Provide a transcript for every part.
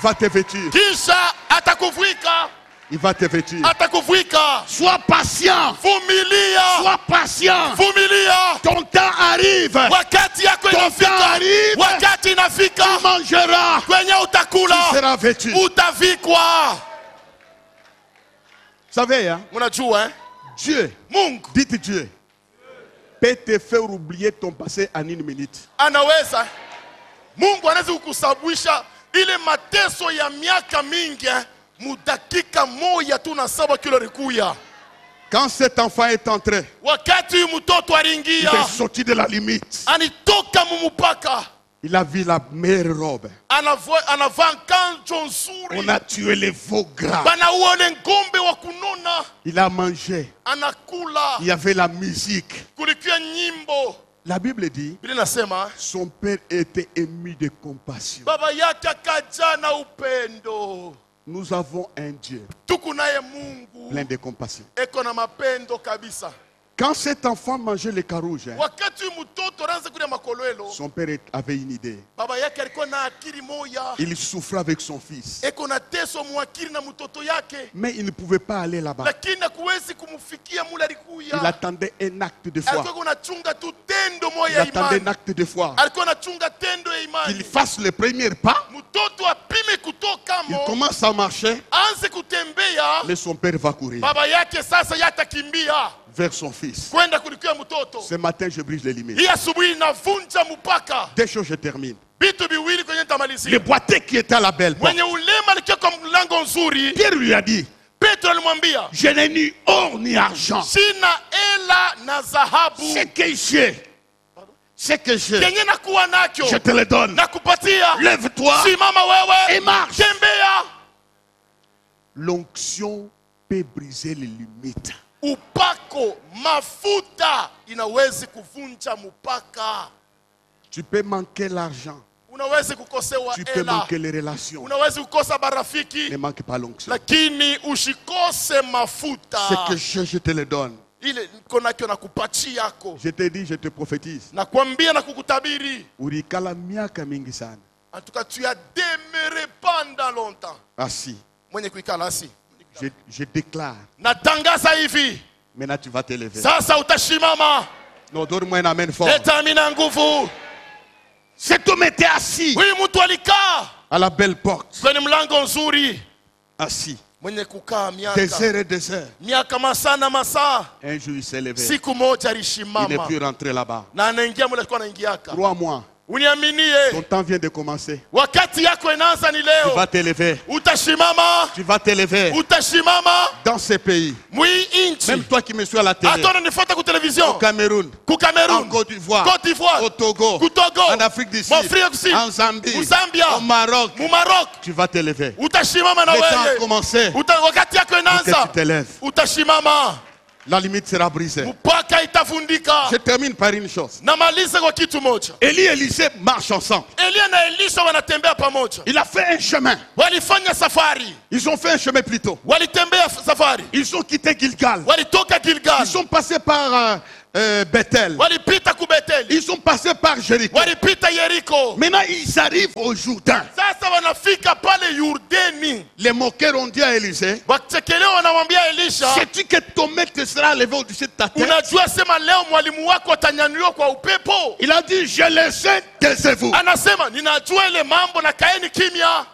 va te vêtir. Kisha atakuvika. Il va te vêtir. Atakuvika. Sois patient. Vumilia. Sois patient. Vumilia. Ton temps arrive. Wakati yako Ton temps inafika. arrive. Wakati inafika. Tu mangeras. Kwenye utakula. Tu seras vêtu. Utavikwa. Vous savez, hein? Unajua, hein? Dieu, Mungu dites Dieu, peut te faire oublier ton passé en une minute. anaweza. Mungu anaweza kukusababisha ile mateso ya miaka mingi mudakika moja tu na 7 kilo rikuya. Quand cet enfant est entré, Wakati mtoto il aliingia, est sorti de la limite. anitoka mumupaka, Il a vu la meilleure robe. anavaa kanjo nzuri. On a tué les veaux gras. Banauone ngombe wa kunona, Il a mangé. anakula. Il y avait la musique. Kulikuwa nyimbo. La Bible dit, Biblia inasema son père était ému de compassion. baba yake akajaa na upendo. Nous avons un Dieu Tuko naye Mungu plein de compassion. eko na mapendo kabisa. Quand cet enfant mangeait les carouges, Wakati mtoto anaanza kula makolelo, son père avait une idée. baba yake alikuwa na akili moja. Il souffrait avec son fils. Eko na teso mwakili na mtoto yake, Mais il ne pouvait pas aller là-bas. lakini hakuwezi kumfikia mule Il alikuya. attendait un acte de foi. Alikuwa anachunga tu tendo Il moja ya attendait un imani. acte de foi. Alikuwa anachunga tendo ya Qu'il imani. fasse le premier pas. Mtoto apime kutoka Il mo, commence à marcher. anze kutembea. Mais son père va courir Baba yake sasa yatakimbia vers son fils. kwenda kulikia mtoto. Ce matin, je brise les limites. Hii asubuhi navunja mpaka. Deux choses, je termine. Vitu viwili kwenye Le tamalizia. boiteux qui était à la belle porte, Mwenye ulema alikia kwa mlango nzuri, Pierre lui a dit, Petro alimwambia, je n'ai ni or ni argent. sina ela na dhahabu, Ce que j'ai, kenye nakuwa nacho je te le donne. nakupatia. Lève-toi Simama et wewe, marche. tembea. L'onction peut briser les limites. Upako mafuta inawezi kuvunja mpaka. Tu peux manquer l'argent. Unawezi kukosewa Tu peux ela, manquer les relations. unawezi kukosa barafiki, Ne manque pas l'onction. lakini usikose mafuta. Ce que je te le donne. Ile niko nakyo nakupatia yako, Je te dis, je te prophétise. nakwambia na kukutabiri. Urikala miaka mingi sana. En tout cas, tu as demeuré pendant longtemps. Assis. Mwenye kuikala asi. Je déclare. Natangaza hivi, Maintenant tu vas te lever. sasa utashimama. Non, donne-moi un amen fort. Leta amina nguvu. Cet homme était assis Huyu mtu alikaa à la belle porte. kwenye mlango nzuri, Assis. mwenye kukaa Des miaka heures et des heures. miaka masaa na masaa. Un jour il s'est levé. Siku moja Il n'est alishimama plus rentré là-bas. na anaingia mule alikuwa anaingiaka. Crois-moi, Uniaminie, ton temps vient de commencer. wakati yako inaanza ni Tu leo. vas te lever. Utashimama, Tu vas te lever utashimama dans ces pays. mwi inchi. Même toi qui me suis à la télé. Hata unanifuata ku Au television, Cameroun. ku En Cameroon, Côte d'Ivoire. Côte d'Ivoire, Au Togo. ku Togo, En Afrique du Sud. Afrika Kusini, En Zambie. mu Zambia, Au Maroc. mu Maroc. Tu vas te lever. Utashimama na Le temps a wewe. commencé. Wakati yako Que inaanza, tu te lèves. utashimama, La limite sera brisée. mpaka itavundika. Je termine par une chose. Namaliza kwa kitu moja. Élie et Élisée marchent ensemble. Elia na Elisha wanatembea pamoja, Il a fait un chemin. walifanya safari, Ils ont fait un chemin plus tôt. walitembea safari, Ils ont quitté Gilgal. walitoka Gilgal, Ils sont passés par Bethel. walipita ku Beteli, Ils sont passés par Jéricho. walipita Yeriko. Maintenant, ils arrivent au Jourdain. Sasa wanafika pale Yordani, Les moqueurs ont dit à Élisée, wakichekelewa wanamwambia Elisha, sais-tu que ton maître sera levé au-dessus de ta tête? unajua sema leo mwalimu wako atanyanyuliwa kwa upepo? Il a dit, je le sais, taisez-vous. Anasema ninajua ile mambo na kaeni kimya.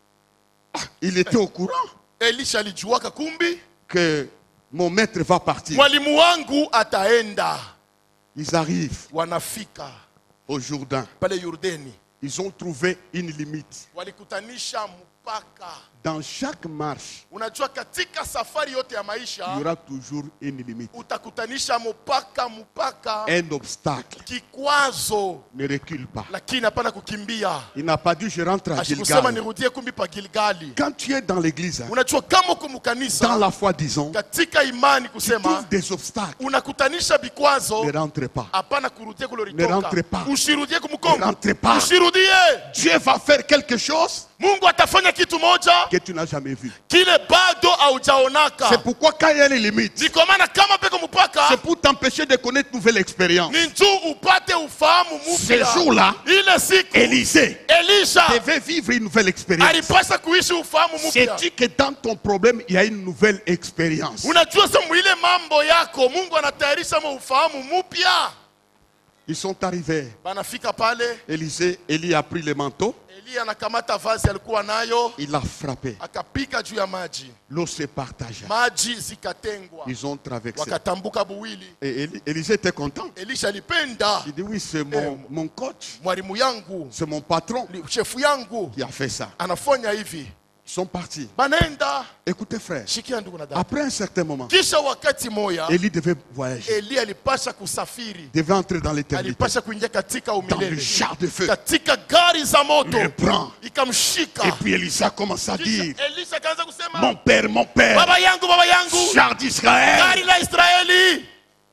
Il était au courant Elisha alijuaka kumbi que mon maître va partir. mwalimu wangu ataenda. Ils arrivent Wanafika au Jourdain. pale Yordani, Ils ont trouvé une limite. walikutanisha mpaka. Dans chaque marche, Unajua katika safari yote ya il y maisha aura toujours une limite. utakutanisha mpaka Un obstacle. kikwazo, Ne recule pas. lakini hapana kukimbia. Il n'a pas dit je rentre à Asikusema Gilgal. nirudie kumbi pa Gilgali. Quand tu es dans l'église, hein, Unajua kama uko dans mkanisa, la foi, disons, katika imani tu kusema trouves des obstacles. unakutanisha vikwazo, Ne rentre pas. hapana kurudia kule Ne rentre ulitoka. pas. Usirudie Ne kumkongo, rentre pas. usirudie. Dieu va faire quelque chose. Mungu atafanya kitu moja que tu n'as jamais vu. kile bado haujaonaka. C'est pourquoi quand il y a les limites, Ni kwa maana kama peko mpaka c'est pour t'empêcher de connaître une nouvelle expérience. ni njoo upate ufahamu Ce mpya. jour-là, Ile siku Élisée Elisha devait vivre une nouvelle expérience. alipasha kuishi ufahamu C'est mpya. dit que dans ton problème, il y a une nouvelle expérience. Unajua sasa mwile mambo yako Mungu anatayarisha ufahamu mpya. Ils sont arrivés. Banafika pale, Élie a pris le manteau, Elia anakamata vazi alikuwa nayo, il a frappé. akapika juu ya maji. L'eau se partagea. Maji zikatengwa. Ils ont traversé. Wakatambuka buwili. Et Élisée était content. Elisha alipenda. Il dit oui, c'est mon coach, Mwalimu yangu, c'est mon patron chefu yangu qui a fait ça. anafanya hivi. Ils sont partis. Banaenda. Écoutez frère, Shikia ndugu na dada. après un certain moment, Kisha wakati moya Élie devait voyager, Eli alipasha kusafiri. devait entrer dans l'éternité, Alipasha kuingia katika dans le umilele. char de feu. Katika gari za moto. Il le prend. Ikamshika. Et puis Élisée commence à dire, Kisha Elisha kaanza kusema, mon père, baba yangu, char d'Israël. gari la Israeli.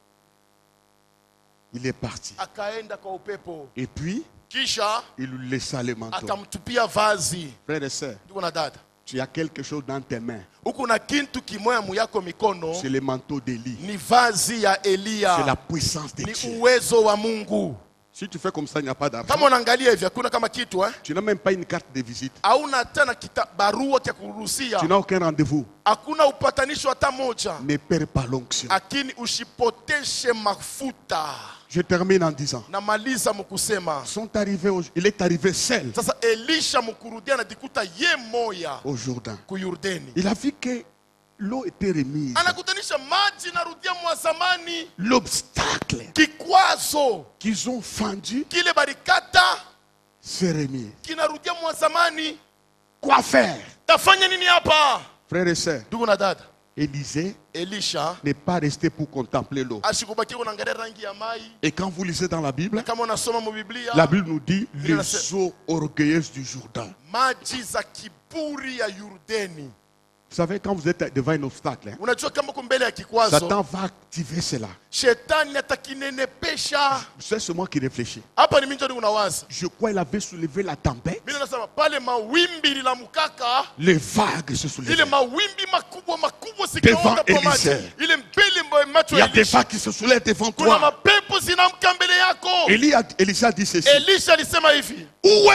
Il est parti. Akaenda kwa upepo. Et puis, Kisha il lui laissa le manteau. akamtupia vazi. Frères et sœurs, Ndugu na dada, tu as quelque chose dans tes mains. huku na kintu kimoya muyako mikono, C'est le manteau d'Élie. ni vazi ya C'est la Elia. puissance de Ni Dieu. uwezo wa Mungu. Si tu fais comme ça, il n'y a pas d'argent. Kama unaangalia hivi hakuna kama kitu Tu n'as même pas une carte de visite. hauna tena barua ya kuruhusia. Tu n'as aucun rendez-vous. Hakuna upatanisho hata moja. Ne perds pas l'onction. Lakini usipoteshe mafuta. Je termine en disant, Namaliza mkusema. il est arrivé seul Sasa Elisha mkurudia anajikuta ye moya au Jourdain. ku Yordani. Il a vu que l'eau était remise. Anakutanisha maji narudia mwa zamani. L'obstacle Kikwazo qu'ils ont fendu kile barikata s'est remis. kinarudia mwa zamani. Quoi faire? Tafanya nini hapa? Frères et sœurs, Ndugu na dada, Élisée Elisha n'est pas resté pour contempler l'eau. ashikubakia kuangalia rangi ya mai. Et quand vous lisez dans la Bible, Kama unasoma mu Biblia, la Bible nous dit les eaux orgueilleuses du Jourdain. maji za kiburi ya Yordani. Vous savez, quand vous êtes devant un obstacle, hein, Unajua kama uko mbele ya kikwazo, Satan va activer cela. shetani atakinenepesha. C'est moi qui réfléchis. Hapa ni mimi ndio unawaza. Je crois qu'il avait soulevé la tempête. Mimi nasema pale mawimbi la mukaka, Les vagues se ile soulevaient. mawimbi makubwa Devant zikaonga kwa maji. Élisée. Ile mbele macho Il y ya a des Elisha. vagues qui se soulèvent devant Kuna toi. mapepo zinamka mbele yako. Élisée a dit ceci. Elisha alisema hivi, Où